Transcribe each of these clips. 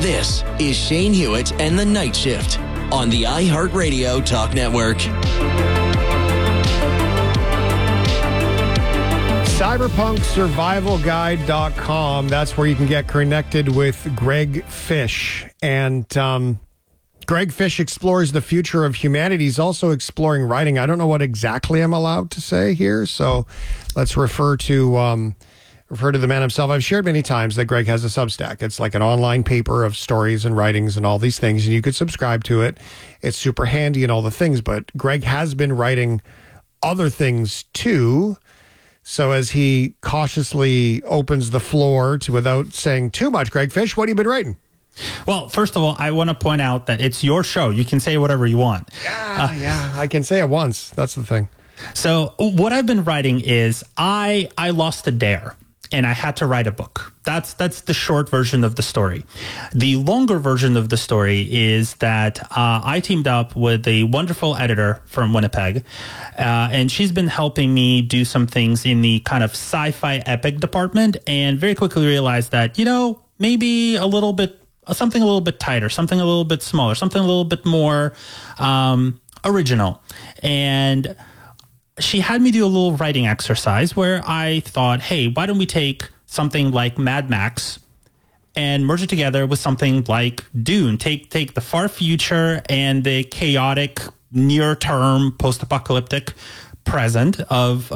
This is Shane Hewitt and the Night Shift on the iHeartRadio Talk Network. CyberpunkSurvivalGuide.com. That's where you can get connected with Greg Fish. And Greg Fish explores the future of humanity. He's also exploring writing. I don't know what exactly I'm allowed to say here, so let's refer to the man himself. I've shared many times that Greg has a Substack. It's like an online paper of stories and writings and all these things, and you could subscribe to it. It's super handy and all the things, but Greg has been writing other things too. So as he cautiously opens the floor to, without saying too much, Greg Fish, what have you been writing? Well, first of all, I want to point out that it's your show. You can say whatever you want. Yeah, I can say it once. That's the thing. So what I've been writing is I lost a dare and I had to write a book. That's the short version of the story. The longer version of the story is that I teamed up with a wonderful editor from Winnipeg, and she's been helping me do some things in the kind of sci-fi epic department, and very quickly realized that, maybe something a little bit tighter, something a little bit smaller, something a little bit more original. And she had me do a little writing exercise where I thought, hey, why don't we take something like Mad Max and merge it together with something like Dune? Take the far future and the chaotic near-term post-apocalyptic present of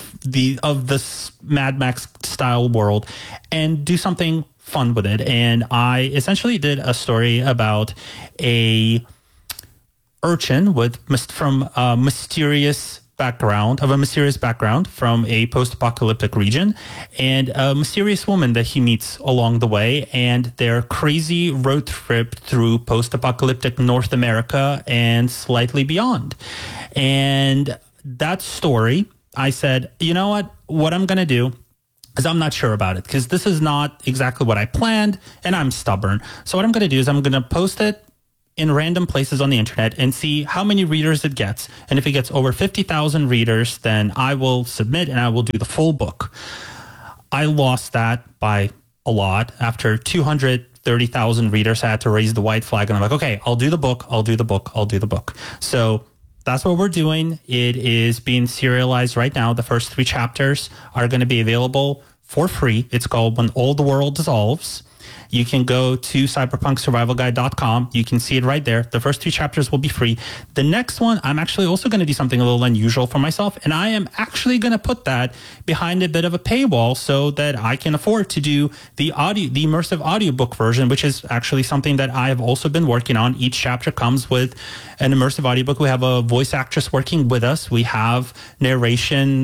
this Mad Max style world and do something fun with it. And I essentially did a story about a urchin from a mysterious background from a post-apocalyptic region, and a mysterious woman that he meets along the way, and their crazy road trip through post-apocalyptic North America and slightly beyond. And that story, I said, you know what I'm going to do is I'm not sure about it because this is not exactly what I planned, and I'm stubborn. So what I'm going to do is I'm going to post it in random places on the internet and see how many readers it gets. And if it gets over 50,000 readers, then I will submit and I will do the full book. I lost that by a lot. After 230,000 readers, I had to raise the white flag, and I'm like, okay, I'll do the book. So that's what we're doing. It is being serialized right now. The first 3 chapters are going to be available for free. It's called When All the World Dissolves. You can go to cyberpunksurvivalguide.com. You can see it right there. The first 2 chapters will be free. The next one, I'm actually also going to do something a little unusual for myself, and I am actually going to put that behind a bit of a paywall so that I can afford to do the immersive audiobook version, which is actually something that I have also been working on. Each chapter comes with an immersive audiobook. We have a voice actress working with us. We have narration.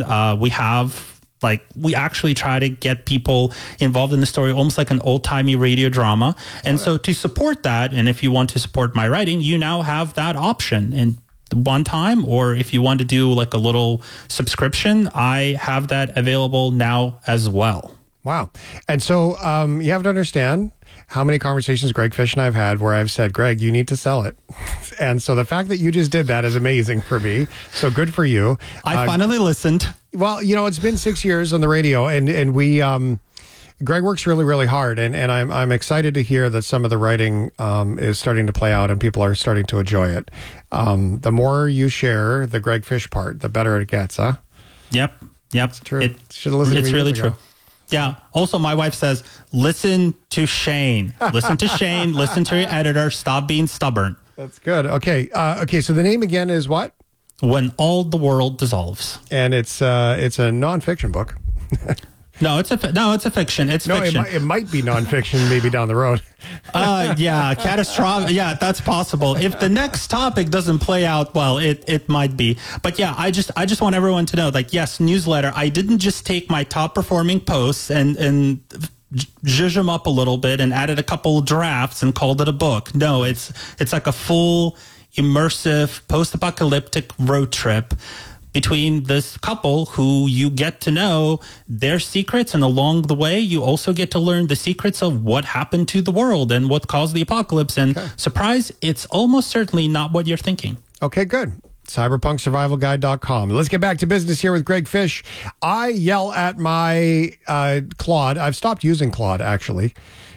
We actually try to get people involved in the story, almost like an old-timey radio drama. And so to support that, and if you want to support my writing, you now have that option. And one time, or if you want to do like a little subscription, I have that available now as well. Wow. And so you have to understand how many conversations Greg Fish and I have had where I've said, Greg, you need to sell it. And so the fact that you just did that is amazing for me. So good for you. I finally listened. Well, it's been 6 years on the radio, and we, Greg works really, really hard, and I'm excited to hear that some of the writing is starting to play out and people are starting to enjoy it. The more you share the Greg Fish part, the better it gets, huh? Yep. It's true. It's really true. Yeah. Also, my wife says, listen to Shane. Listen to Shane. Listen to your editor. Stop being stubborn. That's good. Okay. So the name again is what? When All the World Dissolves. And it's a nonfiction book. No, it's a fiction. It's fiction. It might be nonfiction maybe down the road. Catastrophic. Yeah, that's possible. If the next topic doesn't play out well, it might be. But yeah, I just want everyone to know, like, yes, newsletter. I didn't just take my top performing posts and zhuzh them up a little bit and added a couple of drafts and called it a book. No, it's like a full immersive post-apocalyptic road trip between this couple who you get to know their secrets, and along the way you also get to learn the secrets of what happened to the world and what caused the apocalypse. And surprise, it's almost certainly not what you're thinking. Okay, good. CyberpunkSurvivalGuide.com. Let's get back to business here with Greg Fish. I yell at my Claude. I've stopped using Claude, actually.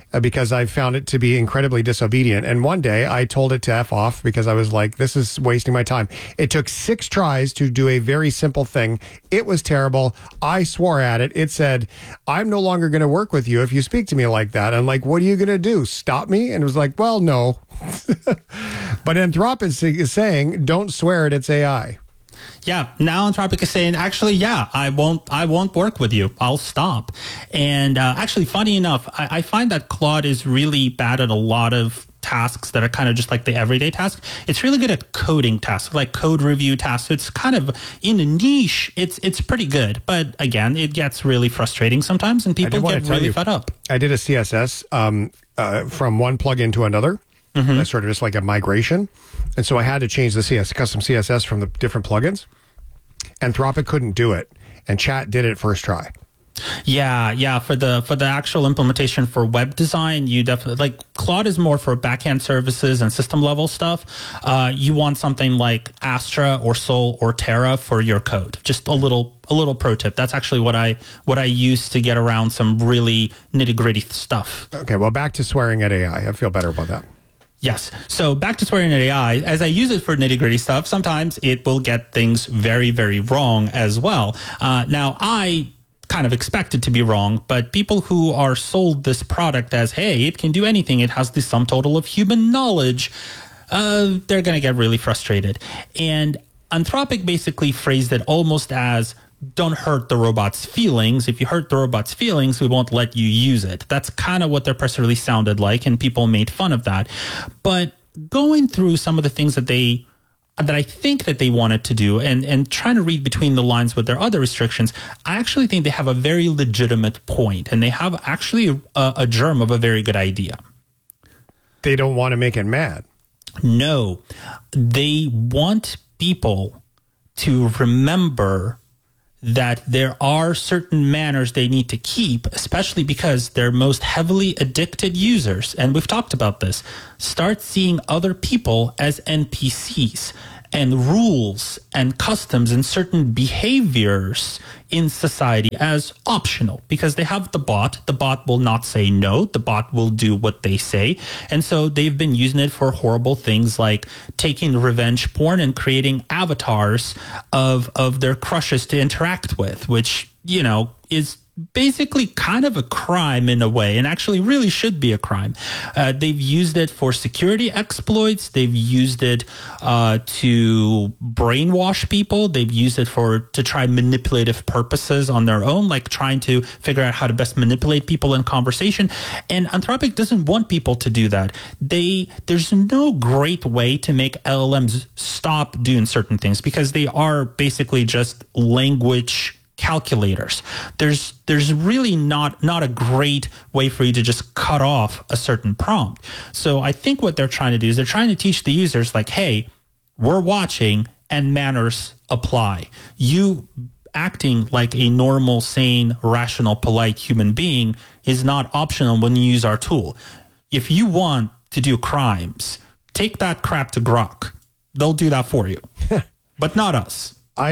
because I found it to be incredibly disobedient. And one day I told it to F off because I was like, this is wasting my time. It took 6 tries to do a very simple thing. It was terrible. I swore at it. It said, I'm no longer going to work with you if you speak to me like that. I'm like, what are you going to do? Stop me? And it was like, well, no. But Anthropic is saying, don't swear at its AI. Yeah, now Anthropic is saying, actually, yeah, I won't work with you. I'll stop. And actually, funny enough, I find that Claude is really bad at a lot of tasks that are kind of just like the everyday task. It's really good at coding tasks, like code review tasks. It's kind of in a niche. It's pretty good. But again, it gets really frustrating sometimes, and people get really fed up. I did a CSS from one plugin to another. That's sort of just like a migration. And so I had to change the custom CSS from the different plugins. Anthropic couldn't do it, and Chat did it first try. Yeah. For the actual implementation for web design, you definitely like Claude is more for backend services and system level stuff. You want something like Astra or Sol or Terra for your code. Just a little pro tip. That's actually what I use to get around some really nitty gritty stuff. Okay, well, back to swearing at AI. I feel better about that. Yes. So back to swearing at AI, as I use it for nitty gritty stuff, sometimes it will get things very, very wrong as well. Now, I kind of expect it to be wrong, but people who are sold this product as, hey, it can do anything, it has the sum total of human knowledge, they're going to get really frustrated. And Anthropic basically phrased it almost as, don't hurt the robot's feelings. If you hurt the robot's feelings, we won't let you use it. That's kind of what their press release sounded like, and people made fun of that. But going through some of the things that I think that they wanted to do and trying to read between the lines with their other restrictions, I actually think they have a very legitimate point, and they have actually a germ of a very good idea. They don't want to make it mad. No, they want people to remember that there are certain manners they need to keep, especially because their most heavily addicted users, and we've talked about this, start seeing other people as NPCs, and rules and customs and certain behaviors in society as optional because they have the bot. The bot will not say no. The bot will do what they say. And so they've been using it for horrible things like taking revenge porn and creating avatars of their crushes to interact with, which, you know, is basically kind of a crime in a way, and actually really should be a crime. They've used it for security exploits. They've used it to brainwash people. They've used it to try manipulative purposes on their own, like trying to figure out how to best manipulate people in conversation. And Anthropic doesn't want people to do that. There's no great way to make LLMs stop doing certain things because they are basically just language calculators. There's really not a great way for you to just cut off a certain prompt. So I think what they're trying to do is they're trying to teach the users like, hey, we're watching and manners apply. You acting like a normal, sane, rational, polite human being is not optional when you use our tool. If you want to do crimes, take that crap to Grok. They'll do that for you, but not us.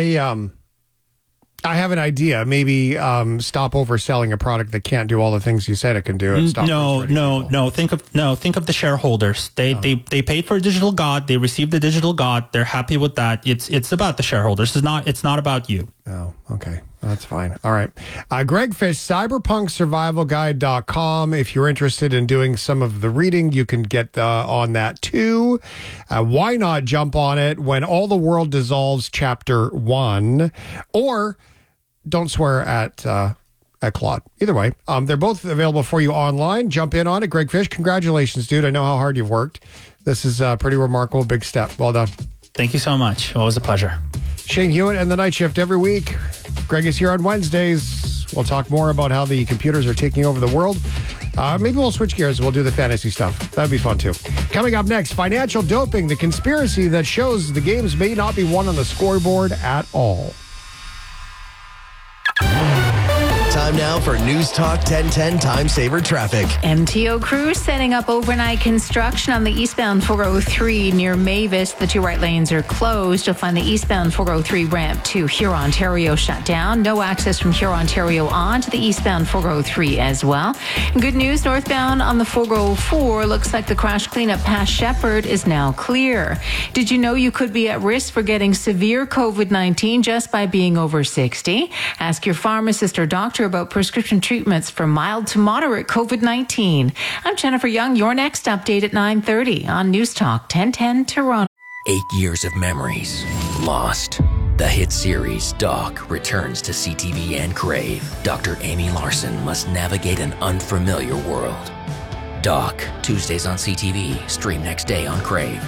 I have an idea. Maybe stop overselling a product that can't do all the things you said it can do. And stop No. Think of the shareholders. They paid for a digital god. They received the digital god. They're happy with that. It's about the shareholders. It's not about you. Oh, okay. That's fine. All right. Greg Fish, cyberpunksurvivalguide.com. If you're interested in doing some of the reading, you can get on that too. Why not jump on it when All the World Dissolves Chapter 1 or Don't Swear at Claude. Either way, they're both available for you online. Jump in on it. Greg Fish, congratulations, dude. I know how hard you've worked. This is a pretty remarkable big step. Well done. Thank you so much. It was a pleasure. Shane Hewitt and the Night Shift every week. Greg is here on Wednesdays. We'll talk more about how the computers are taking over the world. Maybe we'll switch gears. We'll do the fantasy stuff. That'd be fun too. Coming up next, financial doping, the conspiracy that shows the games may not be won on the scoreboard at all. Time now for News Talk 1010 Time Saver Traffic. MTO crews setting up overnight construction on the eastbound 403 near Mavis. The two right lanes are closed. You'll find the eastbound 403 ramp to Huron, Ontario shut down. No access from Huron, Ontario on to the eastbound 403 as well. Good news, northbound on the 404 looks like the crash cleanup past Shepherd is now clear. Did you know you could be at risk for getting severe COVID-19 just by being over 60? Ask your pharmacist or doctor about prescription treatments for mild to moderate COVID-19. I'm Jennifer Young. Your next update at 9:30 on News Talk 1010 Toronto. 8 years of memories lost. The hit series Doc returns to CTV and Crave. Dr. Amy Larson must navigate an unfamiliar world. Doc, Tuesdays on CTV, stream next day on Crave.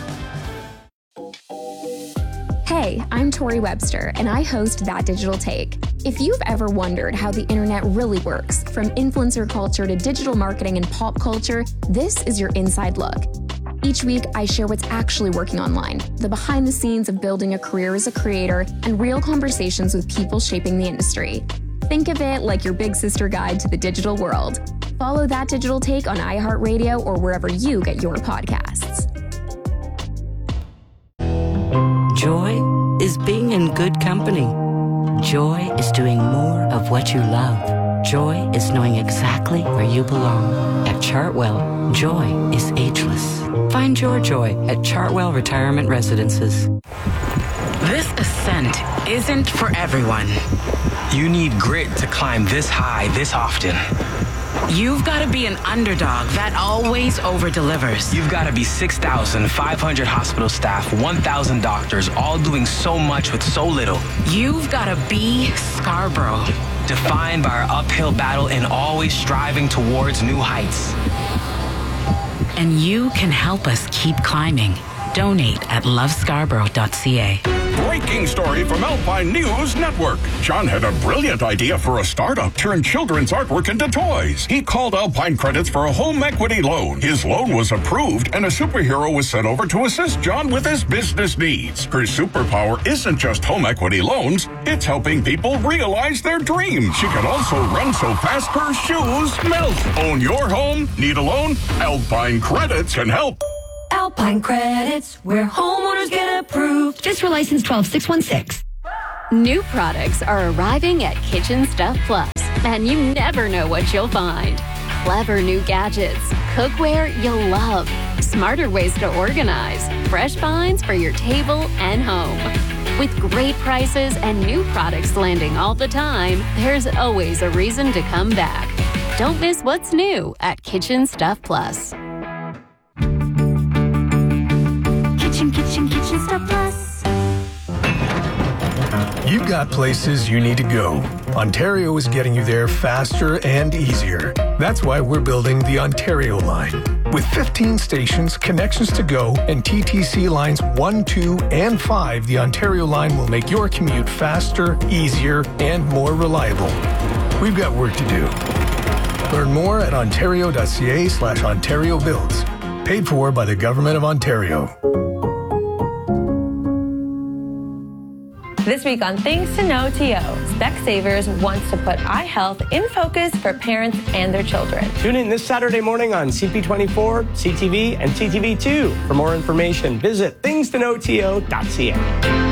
Hey, I'm Tori Webster, and I host That Digital Take. If you've ever wondered how the internet really works, from influencer culture to digital marketing and pop culture, this is your inside look. Each week, I share what's actually working online, the behind the scenes of building a career as a creator, and real conversations with people shaping the industry. Think of it like your big sister guide to the digital world. Follow That Digital Take on iHeartRadio or wherever you get your podcasts. Joy is being in good company. Joy is doing more of what you love. Joy is knowing exactly where you belong. At Chartwell, joy is ageless. Find your joy at Chartwell Retirement Residences. This ascent isn't for everyone. You need grit to climb this high this often. You've got to be an underdog that always over-delivers. You've got to be 6,500 hospital staff, 1,000 doctors, all doing so much with so little. You've got to be Scarborough. Defined by our uphill battle and always striving towards new heights. And you can help us keep climbing. Donate at lovescarborough.ca. Breaking story from Alpine News Network. John had a brilliant idea for a startup, turn children's artwork into toys. He called Alpine Credits for a home equity loan. His loan was approved, and a superhero was sent over to assist John with his business needs. Her superpower isn't just home equity loans, it's helping people realize their dreams. She can also run so fast her shoes melt. Own your home? Need a loan? Alpine Credits can help. Alpine Credits, where homeowners get approved. Fiscal license 12616. New products are arriving at Kitchen Stuff Plus, and you never know what you'll find. Clever new gadgets, cookware you'll love, smarter ways to organize, fresh finds for your table and home. With great prices and new products landing all the time, there's always a reason to come back. Don't miss what's new at Kitchen Stuff Plus. Kitchen Stuff Plus. You've got places you need to go. Ontario is getting you there faster and easier. That's why we're building the Ontario line. With 15 stations, connections to go, and TTC lines 1, 2, and 5, the Ontario line will make your commute faster, easier, and more reliable. We've got work to do. Learn more at ontario.ca/Ontario Builds. Paid for by the Government of Ontario. This week on Things to Know TO, Specsavers wants to put eye health in focus for parents and their children. Tune in this Saturday morning on CP24, CTV, and CTV2. For more information, visit thingstoknowto.ca.